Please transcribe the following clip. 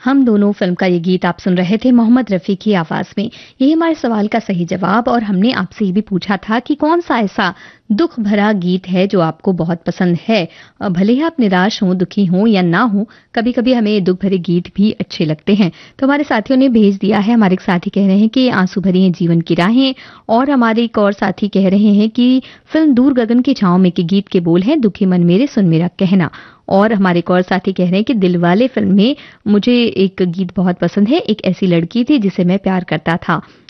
हम दोनों फिल्म का ये गीत आप सुन रहे थे मोहम्मद रफ़ी की आवाज़ में। यही हमारे सवाल का सही जवाब और हमने आपसे ये भी पूछा था कि कौन-सा ऐसा दुःख भरा गीत है जो आपको बहुत पसंद है? भले ही आप निराश हों, दुखी हों या ना हों, कभी-कभी हमें दुःख भरे गीत भी अच्छे लगते हैं। तो हमारे साथियों ने भेज दिया है, हमारे एक साथी कह रहे हैं कि आँसू भरी हैं जीवन की राहें और हमारे एक और साथी कह रहे हैं कि फ़िल्म दूर गगन की छाँव में के गीत के बोल हैं, दुखी मन मेरे सुन मेरा कहना। और हमारे एक और साथी कह रहे हैं कि दिलवाले फ़िल्म में मुझे एक गीत बहुत पसंद है, एक ऐसी लड़की थी जिसे मैं प्यार करता था।